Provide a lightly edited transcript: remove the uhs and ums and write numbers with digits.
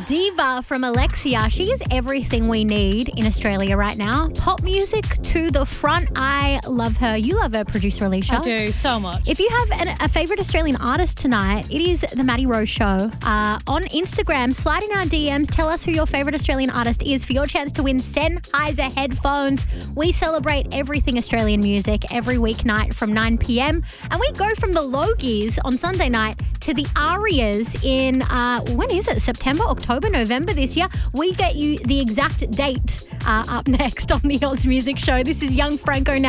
Diva from Alexia. She is everything we need in Australia right now. Pop music to the front. I love her. You love her, producer Alicia. I do, so much. If you have a favourite Australian artist tonight, it is The Maddie Rose Show. On Instagram, slide in our DMs. Tell us who your favourite Australian artist is for your chance to win Sennheiser headphones. We celebrate everything Australian music every weeknight from 9 p.m. And we go from the Logies on Sunday night to the Arias in, when is it? September, October, November this year. We get you the exact date up next on the Oz Music Show. This is Young Franco now.